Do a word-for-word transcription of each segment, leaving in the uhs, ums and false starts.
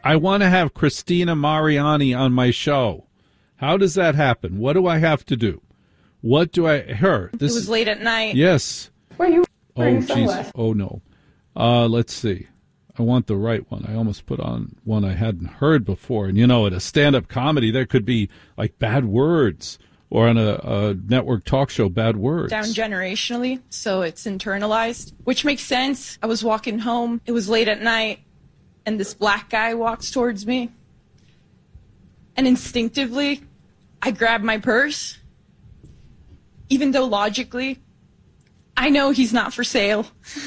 I want to have Christina Mariani on my show. How does that happen? What do I have to do? What do I... Her. This it was late at night. Yes. Where are you Oh, jeez. Oh, no. Uh, let's see. I want the right one. I almost put on one I hadn't heard before. And, you know, at a stand-up comedy, there could be, like, bad words. Or on a, a network talk show, bad words. Down generationally, so it's internalized, which makes sense. I was walking home. It was late at night, and this black guy walks towards me. And instinctively, I grab my purse, even though logically, I know he's not for sale.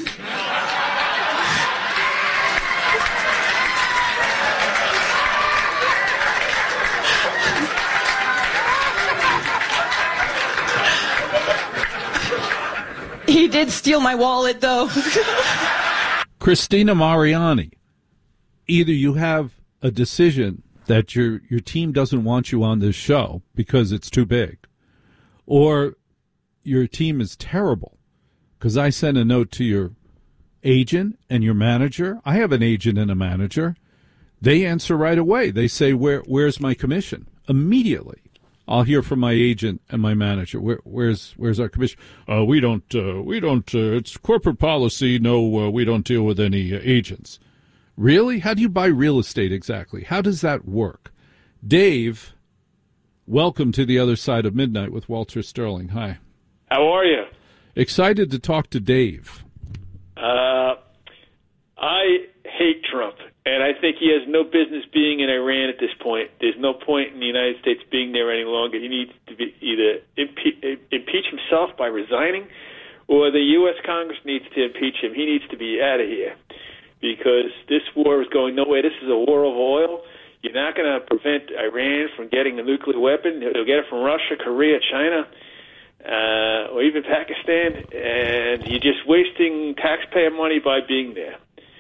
He did steal my wallet, though. Christina Mariani, either you have a decision that your your team doesn't want you on this show because it's too big, or your team is terrible. Because I sent a note to your agent and your manager. I have an agent and a manager. They answer right away. They say, "Where where's my commission?" Immediately. I'll hear from my agent and my manager. Where, where's where's our commission? Uh, we don't uh, we don't. Uh, it's corporate policy. No, uh, we don't deal with any uh, agents. Really? How do you buy real estate exactly? How does that work? Dave, welcome to the other side of midnight with Walter Sterling. Hi. How are you? Excited to talk to Dave. Uh, I hate Trump. And I think he has no business being in Iran at this point. There's no point in the United States being there any longer. He needs to be either impe- impeach himself by resigning, or the U S Congress needs to impeach him. He needs to be out of here because this war is going nowhere. This is a war of oil. You're not going to prevent Iran from getting a nuclear weapon. They'll get it from Russia, Korea, China, uh, or even Pakistan. And you're just wasting taxpayer money by being there.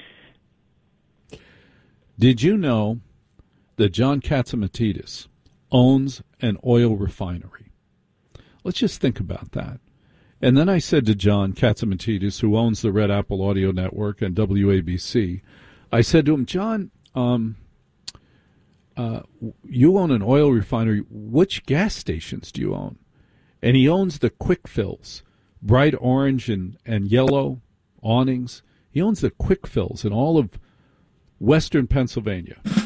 Did you know that John Catsimatidis owns an oil refinery? Let's just think about that. And then I said to John Catsimatidis, who owns the Red Apple Audio Network and W A B C, I said to him, John, um, uh, you own an oil refinery. Which gas stations do you own? And he owns the Quick Fills, bright orange and, and yellow awnings. He owns the Quick Fills in all of Western Pennsylvania.